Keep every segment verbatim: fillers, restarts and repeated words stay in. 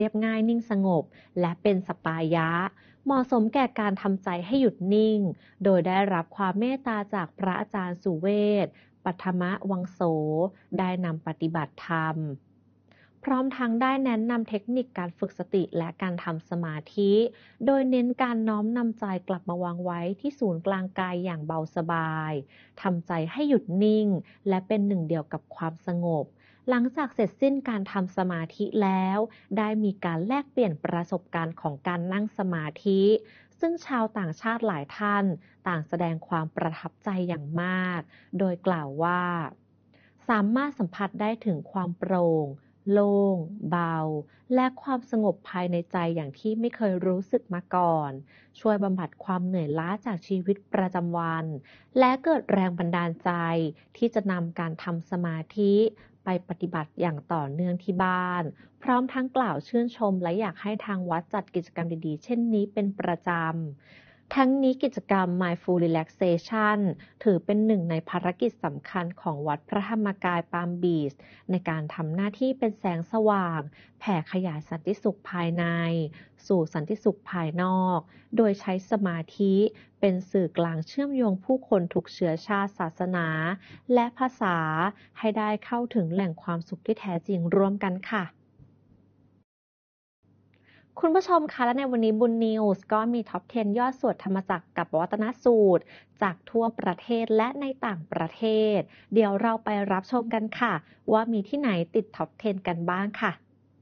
เรียบง่ายนิ่งสงบและเป็นสปายะเหมาะสมแก่การทำใจให้หยุดนิ่งโดยได้รับความเมตตาจากพระอาจารย์สุเวศปัทมวังโสได้นำปฏิบัติธรรมพร้อมทั้งได้แนะนำเทคนิคการฝึกสติและการทำสมาธิโดยเน้นการน้อมนำใจกลับมาวางไว้ที่ศูนย์กลางกายอย่างเบาสบายทำใจให้หยุดนิ่งและเป็นหนึ่งเดียวกับความสงบหลังจากเสร็จสิ้นการทำสมาธิแล้วได้มีการแลกเปลี่ยนประสบการณ์ของการนั่งสมาธิซึ่งชาวต่างชาติหลายท่านต่างแสดงความประทับใจอย่างมากโดยกล่าวว่าสามารถสัมผัสได้ถึงความโปร่งโล่งเบาและความสงบภายในใจอย่างที่ไม่เคยรู้สึกมาก่อนช่วยบำบัดความเหนื่อยล้าจากชีวิตประจำวันและเกิดแรงบันดาลใจที่จะนำการทำสมาธิไปปฏิบัติอย่างต่อเนื่องที่บ้านพร้อมทั้งกล่าวชื่นชมและอยากให้ทางวัดจัดกิจกรรมดีๆเช่นนี้เป็นประจำทั้งนี้กิจกรรม Mindful Relaxation ถือเป็นหนึ่งในภารกิจสำคัญของวัดพระธรรมกายปาล์มบีชในการทำหน้าที่เป็นแสงสว่างแผ่ขยายสันติสุขภายในสู่สันติสุขภายนอกโดยใช้สมาธิเป็นสื่อกลางเชื่อมโยงผู้คนทุกเชื้อชาติศาสนาและภาษาให้ได้เข้าถึงแหล่งความสุขที่แท้จริงร่วมกันค่ะคุณผู้ชมคะและในวันนี้บุญนิวส์ก็มีท็อปสิบยอดสวดธรรมจักรกับวัตนสูตรจากทั่วประเทศและในต่างประเทศเดี๋ยวเราไปรับชมกันค่ะว่ามีที่ไหนติดท็อปสิบกันบ้างค่ะ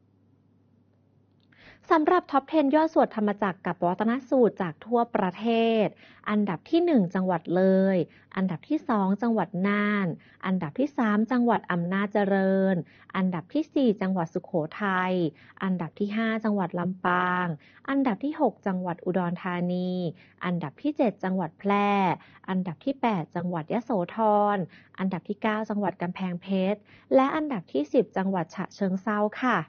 สำหรับท็อปสิบยอดสวดธรรมจักรกับวัตนสูตรจากทั่วประเทศอันดับที่หนึ่งจังหวัดเลยอันดับที่สองจังหวัดน่านอันดับที่สามจังหวัดอำนาจเจริญอันดับที่สี่จังหวัดสุโขทัยอันดับที่ห้าจังหวัดลำปางอันดับที่หกจังหวัดอุดรธานีอันดับที่เจ็ดจังหวัดแพร่อันดับที่แปดจังหวัดยโสธรอันดับที่เก้าจังหวัดกำแพงเพชรและอันดับที่สิบจังหวัดฉะเชิงเทราค่ะ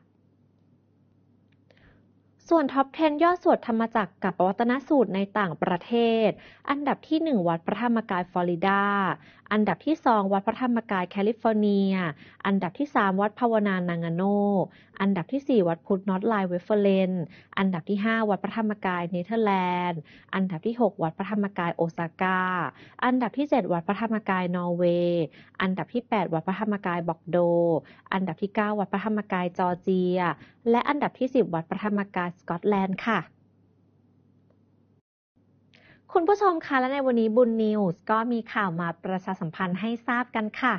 ส่วนท็อปสิบยอดสวดธรรมจักรกับวัตนสูตรในต่างประเทศอันดับที่หนึ่งวัดพระธรรมกายฟลอริดาอันดับที่สองวัดพระธรรมกายแคลิฟอร์เนียอันดับที่สามวัดภาวนานางาโนอันดับที่สี่วัดพุทธนอร์ทไลน์เวฟเฟอร์เลนอันดับที่ห้าวัดพระธรรมกายเนเธอร์แลนด์อันดับที่หกวัดพระธรรมกายโอซาก้าอันดับที่เจ็ดวัดพระธรรมกายนอร์เวย์อันดับที่แปดวัดพระธรรมกายบอกโดอันดับที่เก้าวัดพระธรรมกายจอร์เจียและอันดับที่สิบวัดพระธรรมกายสกอตแลนด์ค่ะคุณผู้ชมคะและในวันนี้บุญนิวส์ก็มีข่าวมาประชาสัมพันธ์ให้ทราบกันค่ะ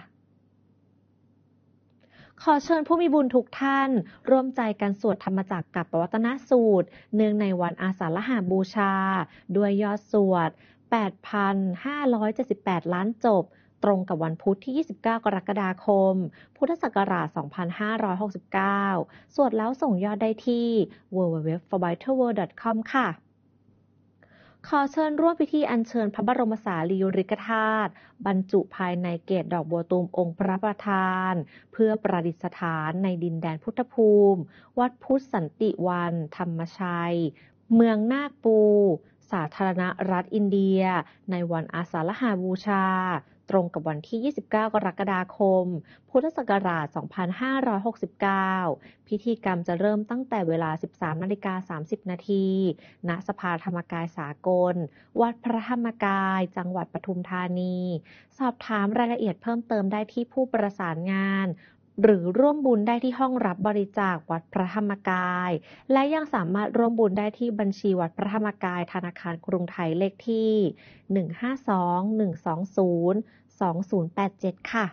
ขอเชิญผู้มีบุญทุกท่านร่วมใจกันสวดธรรมจักรกับวัตนสูตรเนื่องในวันอาสาฬหบูชาด้วยยอดสวด แปดพันห้าร้อยเจ็ดสิบแปด ล้านจบตรงกับวันพุธที่ยี่สิบเก้ากรกฎาคมพุทธศักราชสองพันห้าร้อยหกสิบเก้าสวดแล้วส่งยอดได้ที่ ดับเบิลยู ดับเบิลยู ดับเบิลยู ดอท ฟอร์ ไบเทิล เวิลด์ ดอท คอม ค่ะขอเชิญร่วมพิธีอัญเชิญพระบรมสารีริกธาตุบรรจุภายในเกศดอกบัวตูมองค์พระประธานเพื่อประดิษฐานในดินแดนพุทธภูมิวัดพุทธสันติวันธรรมชัยเมืองนาคปูสาธารณรัฐอินเดียในวันอาสาฬหบูชาตรงกับวันที่ยี่สิบเก้ากรกฎาคมพุทธศักราชสองพันห้าร้อยหกสิบเก้าพิธีกรรมจะเริ่มตั้งแต่เวลา สิบสามนาฬิกาสามสิบนาทีณสภาธรรมกายสากลวัดพระธรรมกายจังหวัดปทุมธานีสอบถามรายละเอียดเพิ่มเติมได้ที่ผู้ประสานงานหรือร่วมบุญได้ที่ห้องรับบริจาควัดพระธรรมกายและยังสามารถร่วมบุญได้ที่บัญชีวัดพระธรรมกายธนาคารกรุงไทยเลขที่หนึ่ง ห้า สอง หนึ่ง สอง ศูนย์ สอง ศูนย์ แปด เจ็ดค่ะ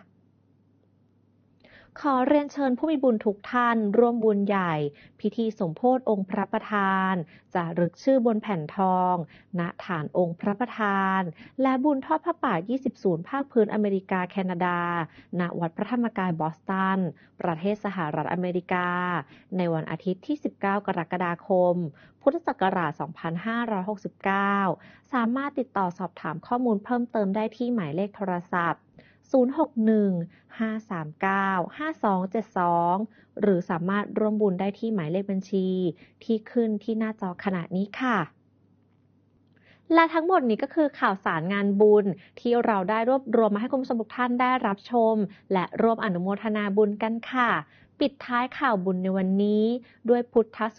ขอเรียนเชิญผู้มีบุญทุกท่านร่วมบุญใหญ่พิธีสมโภชองค์พระประธานจารึกชื่อบนแผ่นทองณฐานองค์พระประธานและบุญทอดผ้าป่ายี่สิบศูนย์ภาคพื้นอเมริกาแคนาดาณวัดพระธรรมกายบอสตันประเทศสหรัฐอเมริกาในวันอาทิตย์ที่สิบเก้ากรกฎาคมพุทธศักราชสองพันห้าร้อยหกสิบเก้าสามารถติดต่อสอบถามข้อมูลเพิ่มเติมได้ที่หมายเลขโทรศัพท์ศูนย์ หก หนึ่ง ห้า สาม เก้า ห้า สอง เจ็ด สองหรือสามารถร่วมบุญได้ที่หมายเลขบัญชีที่ขึ้นที่หน้าจอขณะนี้ค่ะและทั้งหมดนี้ก็คือข่าวสารงานบุญที่เราได้รวบรวมมาให้คุณผู้ชมทุกท่านได้รับชมและร่วมอนุโมทนาบุญกันค่ะปิดท้ายข่าวบุญในวันนี้ด้วยพุทธ